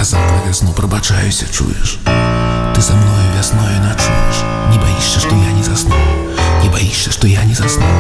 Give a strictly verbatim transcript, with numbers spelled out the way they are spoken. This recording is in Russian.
сказал про весну, пробачаюся, чуешь? Ты со мною весною ночуешь. Не боишься, что я не засну? Не боишься, что я не засну?